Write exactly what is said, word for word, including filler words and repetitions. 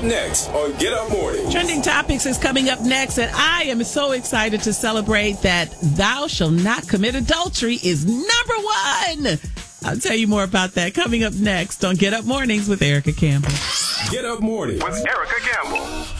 next on Get Up Mornings. Trending Topics is coming up next, and I am so excited to celebrate that Thou Shall Not Commit Adultery is number one. I'll tell you more about that coming up next on Get Up Mornings with Erica Campbell. Get Up Mornings with Erica Campbell.